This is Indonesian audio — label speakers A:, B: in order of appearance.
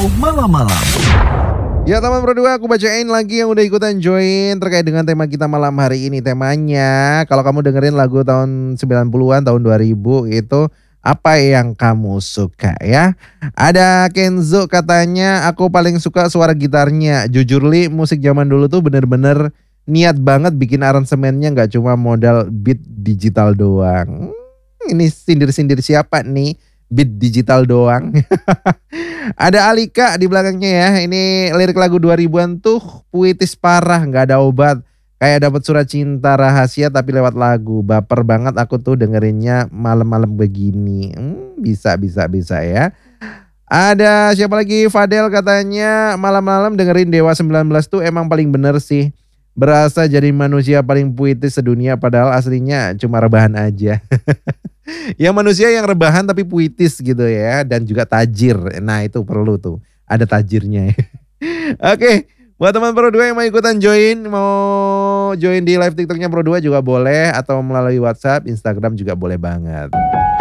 A: Malam-malam.
B: Ya teman berdua, aku bacain lagi yang udah ikutan join terkait dengan tema kita malam hari ini. Temanya, kalau kamu dengerin lagu tahun 90-an, tahun 2000 itu apa yang kamu suka ya? Ada Kenzo katanya, aku paling suka suara gitarnya. Jujur Li, musik zaman dulu tuh bener-bener niat banget bikin aransemennya, gak cuma modal beat digital doang. Ini sindir-sindir siapa nih? Beat digital doang. Ada Alika di belakangnya ya. Ini lirik lagu 2000-an tuh puitis parah, nggak ada obat. Kayak dapat surat cinta rahasia tapi lewat lagu. Baper banget aku tuh dengerinnya malam-malam begini. Bisa ya. Ada siapa lagi? Fadel katanya malam-malam dengerin Dewa 19 tuh emang paling bener sih. Berasa jadi manusia paling puitis sedunia padahal aslinya cuma rebahan aja. Ya manusia yang rebahan tapi puitis gitu ya dan juga tajir. Nah itu perlu tuh ada tajirnya. Oke, buat teman Pro 2 yang mau ikutan join, mau join di live TikToknya Pro 2 juga boleh atau melalui WhatsApp, Instagram juga boleh banget.